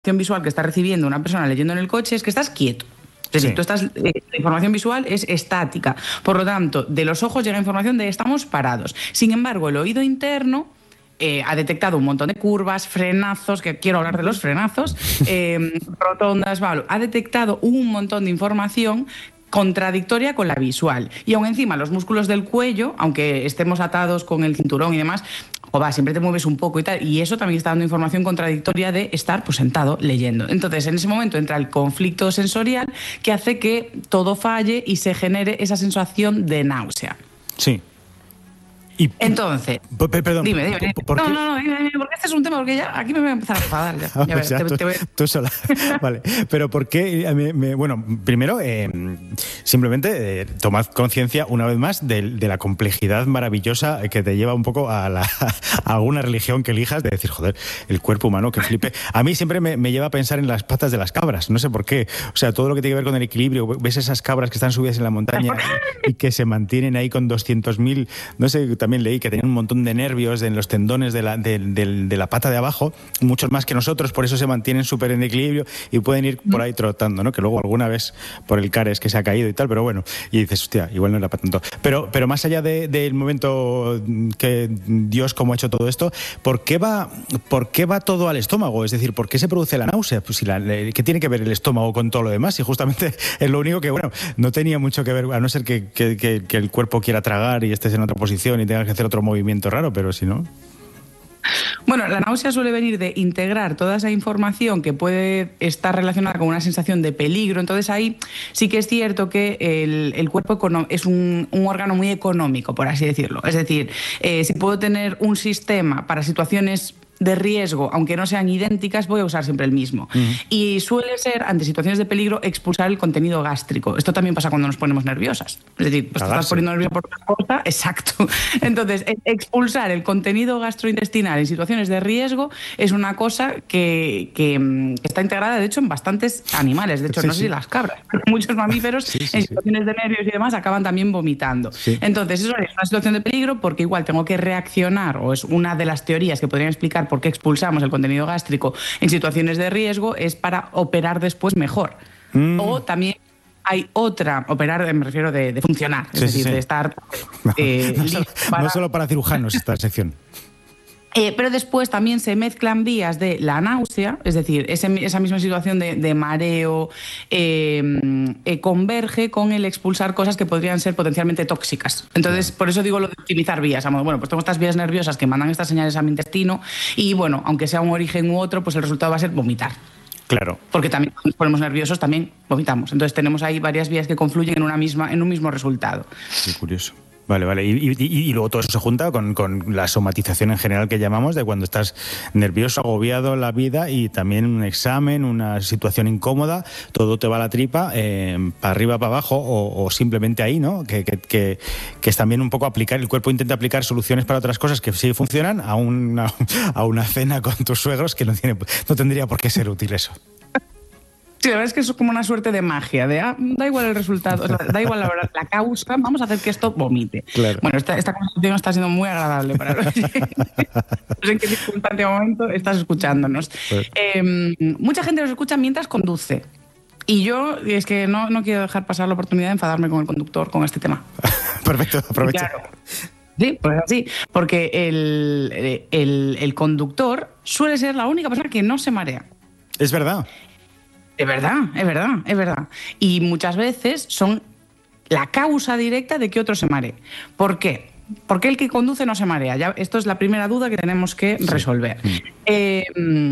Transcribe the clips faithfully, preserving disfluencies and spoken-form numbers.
visual que está recibiendo una persona leyendo en el coche es que estás quieto. Es decir, sí. tú estás, eh, la información visual es estática. Por lo tanto, de los ojos llega información de estamos parados. Sin embargo, el oído interno eh, ha detectado un montón de curvas, frenazos, que quiero hablar de los frenazos, eh, rotondas, vale, ha detectado un montón de información contradictoria con la visual. Y aún encima los músculos del cuello, aunque estemos atados con el cinturón y demás, o va, siempre te mueves un poco y tal, y eso también está dando información contradictoria de estar pues sentado leyendo. Entonces, en ese momento entra el conflicto sensorial que hace que todo falle y se genere esa sensación de náusea. Sí. Y, Entonces, perdón, dime, dime. ¿por no, qué? no, no, dime, porque este es un tema porque ya aquí me voy a empezar a enfadar. Ya, ya ver, ya, tú, te, te voy... tú sola. Vale, pero ¿por qué? Me, me, bueno, primero, eh, simplemente eh, tomad conciencia una vez más de, de la complejidad maravillosa que te lleva un poco a, la, a alguna religión que elijas, de decir, joder, el cuerpo humano, que flipe. A mí siempre me, me lleva a pensar en las patas de las cabras, no sé por qué. O sea, todo lo que tiene que ver con el equilibrio, ves esas cabras que están subidas en la montaña y que se mantienen ahí con doscientos mil, no sé, también leí que tenían un montón de nervios en los tendones de la, de, de, de la pata de abajo, muchos más que nosotros, por eso se mantienen súper en equilibrio y pueden ir por ahí trotando, ¿no? Que luego alguna vez por el cares que se ha caído y tal, pero bueno, y dices, hostia, igual no era para tanto. Pero, pero más allá de, del momento que Dios cómo ha hecho todo esto, ¿por qué va, por qué va todo al estómago? Es decir, ¿por qué se produce la náusea? Pues si la, ¿qué tiene que ver el estómago con todo lo demás? Y justamente es lo único que, bueno, no tenía mucho que ver, a no ser que, que, que, que el cuerpo quiera tragar y estés en otra posición y tengas que hacer otro movimiento raro, pero si no... Bueno, la náusea suele venir de integrar toda esa información que puede estar relacionada con una sensación de peligro. Entonces ahí sí que es cierto que el, el cuerpo es un, un órgano muy económico, por así decirlo. Es decir, eh, si puedo tener un sistema para situaciones de riesgo, aunque no sean idénticas, voy a usar siempre el mismo. Uh-huh. Y suele ser, ante situaciones de peligro, expulsar el contenido gástrico. Esto también pasa cuando nos ponemos nerviosas. Es decir, pues te estás poniendo nervioso por otra cosa, exacto. Entonces, expulsar el contenido gastrointestinal en situaciones de riesgo es una cosa que, que, que está integrada, de hecho, en bastantes animales. De hecho, sí, no sé sí. si las cabras, pero muchos mamíferos sí, sí, en situaciones sí. de nervios y demás acaban también vomitando. Sí. Entonces, eso es una situación de peligro porque igual tengo que reaccionar, o es una de las teorías que podrían explicar por qué expulsamos el contenido gástrico en situaciones de riesgo, es para operar después mejor. Mm. O también hay otra, operar me refiero de, de funcionar, es sí, decir, sí. de estar... Eh, no, solo, para... no solo para cirujanos esta sección. Eh, pero después también se mezclan vías de la náusea, es decir, ese, esa misma situación de, de mareo eh, eh, converge con el expulsar cosas que podrían ser potencialmente tóxicas. Entonces, claro. por eso digo lo de optimizar vías. Bueno, pues tengo estas vías nerviosas que mandan estas señales a mi intestino y, bueno, aunque sea un origen u otro, pues el resultado va a ser vomitar. Claro. Porque también cuando nos ponemos nerviosos también vomitamos. Entonces tenemos ahí varias vías que confluyen en, una misma, en un mismo resultado. Qué curioso. Vale, vale. Y, y, y luego todo eso se junta con, con la somatización en general que llamamos de cuando estás nervioso, agobiado en la vida y también un examen, una situación incómoda, todo te va a la tripa, eh, para arriba, para abajo o, o simplemente ahí, ¿no? Que, que, que, que es también un poco aplicar, el cuerpo intenta aplicar soluciones para otras cosas que sí funcionan a una, a una cena con tus suegros que no, tiene, no tendría por qué ser útil eso. Sí, la verdad es que es como una suerte de magia, de ah, da igual el resultado, o sea, da igual la, verdad, la causa, vamos a hacer que esto vomite. Claro. Bueno, esta, esta conversación está siendo muy agradable para los no sé en qué circunstancia o momento estás escuchándonos. Pues. Eh, mucha gente nos escucha mientras conduce. Y yo, es que no, no quiero dejar pasar la oportunidad de enfadarme con el conductor con este tema. Perfecto, aprovecha. Claro. Sí, pues así, porque el, el, el conductor suele ser la única persona que no se marea. Es verdad. Es verdad, es verdad, es verdad. Y muchas veces son la causa directa de que otro se maree. ¿Por qué? ¿Por qué el que conduce no se marea? Ya, esto es la primera duda que tenemos que sí. resolver. Mm. Eh,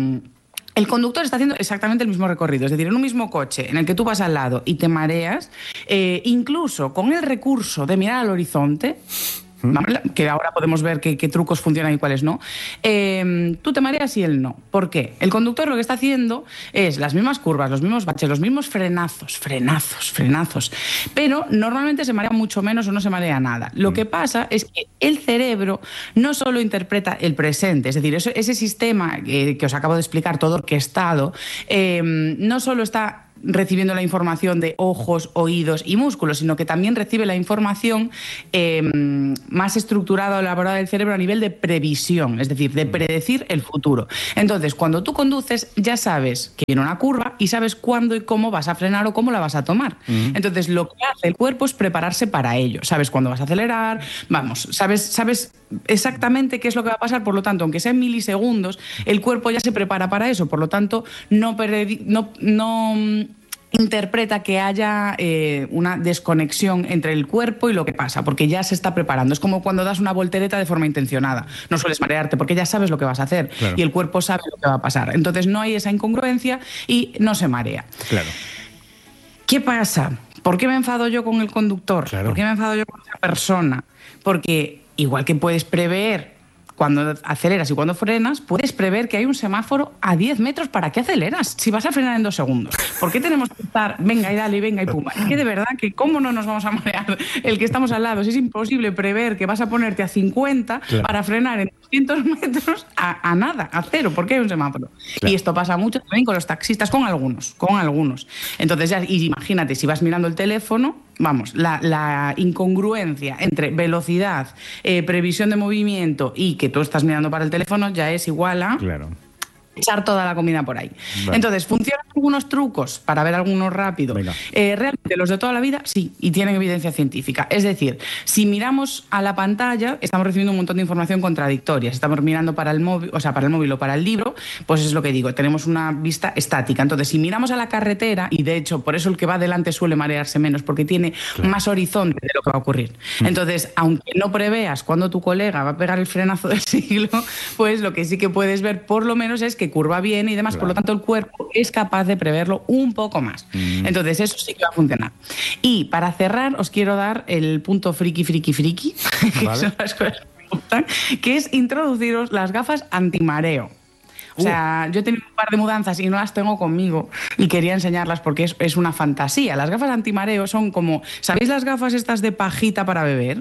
el conductor está haciendo exactamente el mismo recorrido. Es decir, en un mismo coche en el que tú vas al lado y te mareas, eh, incluso con el recurso de mirar al horizonte, ¿vale? Que ahora podemos ver qué, qué trucos funcionan y cuáles no, eh, tú te mareas y él no. ¿Por qué? El conductor lo que está haciendo es las mismas curvas, los mismos baches, los mismos frenazos, frenazos, frenazos, pero normalmente se marea mucho menos o no se marea nada. Lo que pasa es que el cerebro no solo interpreta el presente, es decir, eso, ese sistema que, que os acabo de explicar, todo orquestado, eh, no solo está recibiendo la información de ojos, oídos y músculos, sino que también recibe la información eh, más estructurada o elaborada del cerebro a nivel de previsión, es decir, de predecir el futuro. Entonces, cuando tú conduces, ya sabes que viene una curva y sabes cuándo y cómo vas a frenar o cómo la vas a tomar. Uh-huh. Entonces, lo que hace el cuerpo es prepararse para ello. Sabes cuándo vas a acelerar, vamos, sabes, sabes exactamente qué es lo que va a pasar, por lo tanto, aunque sea en milisegundos, el cuerpo ya se prepara para eso, por lo tanto, no, predi- no, no interpreta que haya eh, una desconexión entre el cuerpo y lo que pasa, porque ya se está preparando. Es como cuando das una voltereta de forma intencionada. No sueles marearte porque ya sabes lo que vas a hacer, claro, y el cuerpo sabe lo que va a pasar. Entonces no hay esa incongruencia y no se marea. Claro. ¿Qué pasa? ¿Por qué me enfado yo con el conductor? Claro. ¿Por qué me enfado yo con esa persona? Porque igual que puedes prever cuando aceleras y cuando frenas, puedes prever que hay un semáforo a diez metros. ¿Para qué aceleras si vas a frenar en dos segundos? ¿Por qué tenemos que estar, venga y dale, venga y puma? Es que de verdad que cómo no nos vamos a marear el que estamos al lado. Si es imposible prever que vas a ponerte a cincuenta, claro, para frenar en doscientos metros a, a nada, a cero, porque hay un semáforo. Claro. Y esto pasa mucho también con los taxistas, con algunos, con algunos. Entonces ya, y imagínate, si vas mirando el teléfono, vamos, la, la incongruencia entre velocidad, eh, previsión de movimiento y que tú estás mirando para el teléfono ya es igual a... Claro. Echar toda la comida por ahí. Vale. Entonces, ¿funcionan algunos trucos para ver algunos rápido? Eh, realmente los de toda la vida, sí, y tienen evidencia científica. Es decir, si miramos a la pantalla, estamos recibiendo un montón de información contradictoria. Estamos mirando para el móvil, o sea, para el móvil o para el libro, pues es lo que digo, tenemos una vista estática. Entonces, si miramos a la carretera, y de hecho, por eso el que va adelante suele marearse menos, porque tiene, claro, más horizonte de lo que va a ocurrir. Entonces, aunque no preveas cuando tu colega va a pegar el frenazo del siglo, pues lo que sí que puedes ver por lo menos es que curva bien y demás, claro, por lo tanto el cuerpo es capaz de preverlo un poco más. Mm. Entonces eso sí que va a funcionar. Y para cerrar os quiero dar el punto friki, friki, friki, que vale, son las cosas que me gustan, que es introduciros las gafas antimareo. O sea, uh. yo he tenido un par de mudanzas y no las tengo conmigo y quería enseñarlas porque es, es una fantasía. Las gafas antimareo son como, ¿sabéis las gafas estas de pajita para beber?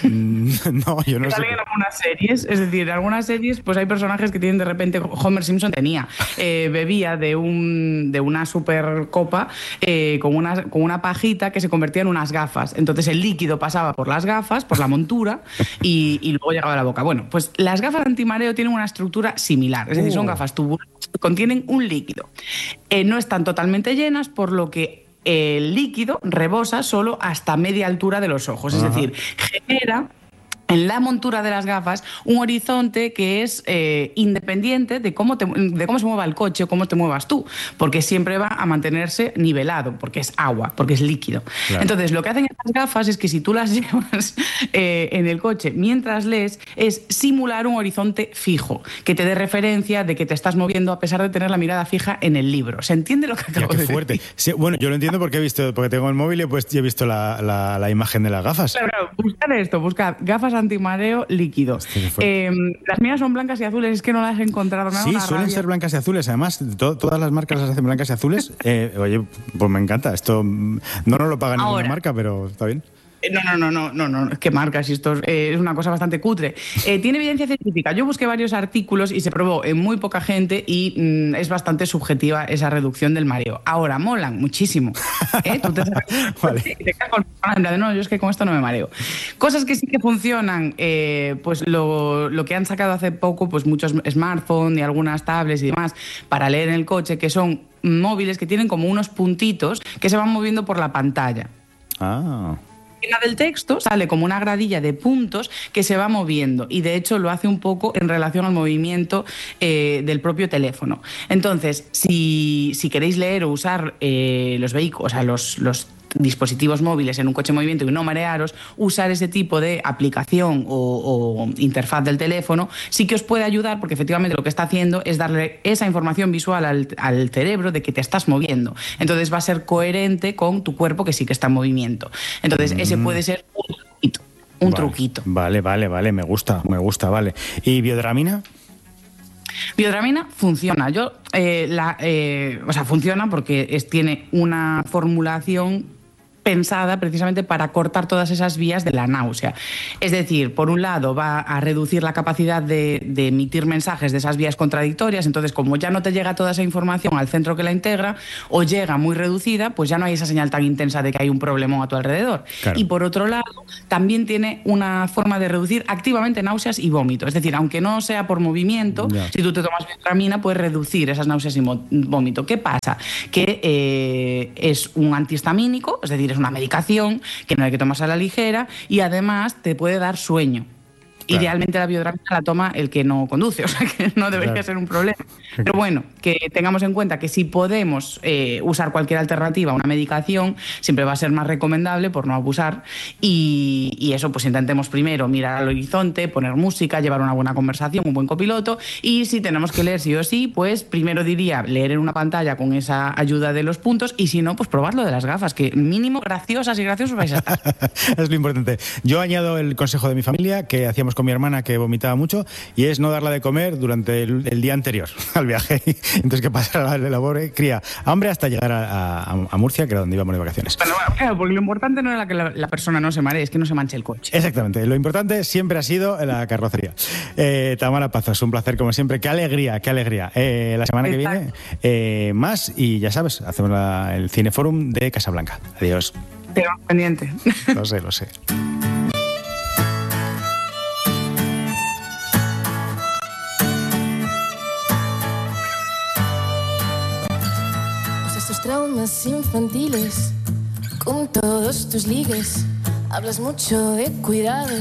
No, yo no sé. Salen en algunas series, es decir, en algunas series pues hay personajes que tienen de repente, Homer Simpson tenía, eh, bebía de un de una super copa eh, con, una, con una pajita que se convertía en unas gafas. Entonces el líquido pasaba por las gafas, por la montura y, y luego llegaba a la boca. Bueno, pues las gafas antimareo tienen una estructura similar, es decir, son gafas tubulares que contienen un líquido. Eh, no están totalmente llenas, por lo que el líquido rebosa solo hasta media altura de los ojos. Ajá. Es decir, genera en la montura de las gafas un horizonte que es eh, independiente de cómo, te, de cómo se mueva el coche o cómo te muevas tú, porque siempre va a mantenerse nivelado, porque es agua, porque es líquido. Claro. Entonces, lo que hacen estas gafas es que si tú las llevas eh, en el coche mientras lees, es simular un horizonte fijo, que te dé referencia de que te estás moviendo a pesar de tener la mirada fija en el libro. ¿Se entiende lo que acabo ya, qué de fuerte. decir? Sí, bueno, yo lo entiendo porque he visto, porque tengo el móvil y pues he visto la, la, la imagen de las gafas. Claro, claro, buscad esto, buscad gafas antimareo líquido. Eh, las mías son blancas y azules, es que no las he encontrado. Me sí, suelen rabia. ser blancas y azules. Además, to todas las marcas las hacen blancas y azules. Eh, oye, pues me encanta. Esto no nos lo paga ninguna marca, pero está bien. No, no, no, no, no, no, qué marcas, esto eh, es una cosa bastante cutre. Eh, tiene evidencia científica. Yo busqué varios artículos y se probó en muy poca gente y mm, es bastante subjetiva esa reducción del mareo. Ahora, molan muchísimo. ¿Eh? Tú te, vale. te cago en plan, no, yo es que con esto no me mareo. Cosas que sí que funcionan, eh, pues lo, lo que han sacado hace poco, pues muchos smartphones y algunas tablets y demás para leer en el coche, que son móviles que tienen como unos puntitos que se van moviendo por la pantalla. Ah. Del texto sale como una gradilla de puntos que se va moviendo y de hecho lo hace un poco en relación al movimiento eh, del propio teléfono. Entonces, si, si queréis leer o usar eh, los vehículos, o sea, los, los dispositivos móviles en un coche en movimiento y no marearos, usar ese tipo de aplicación o, o interfaz del teléfono sí que os puede ayudar, porque efectivamente lo que está haciendo es darle esa información visual al, al cerebro de que te estás moviendo. Entonces va a ser coherente con tu cuerpo que sí que está en movimiento. Entonces mm. ese puede ser un truquito. Un vale, truquito. Vale, vale, vale, me gusta, me gusta, vale. ¿Y biodramina? Biodramina funciona. Yo, eh, la, eh, o sea, funciona porque es, tiene una formulación pensada precisamente para cortar todas esas vías de la náusea. Es decir, por un lado va a reducir la capacidad de, de emitir mensajes de esas vías contradictorias, entonces como ya no te llega toda esa información al centro que la integra, o llega muy reducida, pues ya no hay esa señal tan intensa de que hay un problemón a tu alrededor. Claro. Y por otro lado, también tiene una forma de reducir activamente náuseas y vómito. Es decir, aunque no sea por movimiento, yeah. si tú te tomas Ventramina, puedes reducir esas náuseas y vómito. ¿Qué pasa? Que eh, es un antihistamínico, es decir, es una medicación que no hay que tomarse a la ligera y además te puede dar sueño. Claro. Idealmente la biodramina la toma el que no conduce, o sea que no debería claro. ser un problema. Pero bueno, que tengamos en cuenta que si podemos eh, usar cualquier alternativa a una medicación, siempre va a ser más recomendable por no abusar y, y eso pues intentemos primero mirar al horizonte, poner música, llevar una buena conversación, un buen copiloto y si tenemos que leer sí o sí, pues primero diría leer en una pantalla con esa ayuda de los puntos y si no, pues probar lo de las gafas, que mínimo graciosas y graciosos vais a estar. Es lo importante. Yo añado el consejo de mi familia que hacíamos con mi hermana que vomitaba mucho y es no darla de comer durante el, el día anterior al viaje. Entonces que pasara la, la pobre cría hambre hasta llegar a, a, a Murcia, que era donde íbamos de vacaciones. Bueno, bueno, claro, porque lo importante no era que la, la persona no se maree, es que no se manche el coche. Exactamente, lo importante siempre ha sido la carrocería. Eh, Tamara Pazos, un placer como siempre. Qué alegría, qué alegría. Eh, la semana Exacto. que viene eh, más y ya sabes, hacemos la, el Cineforum de Casablanca. Adiós. Tengo pendiente. Lo sé, lo sé. Traumas infantiles, con todos tus ligues, hablas mucho de cuidado